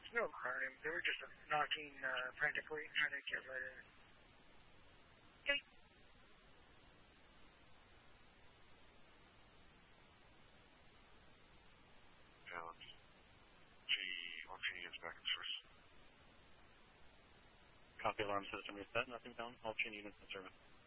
No crime. They were just knocking frantically, trying to get right in. Okay. Balance. Launching units back in source. Copy, alarm system reset. Nothing down. All chain units in service.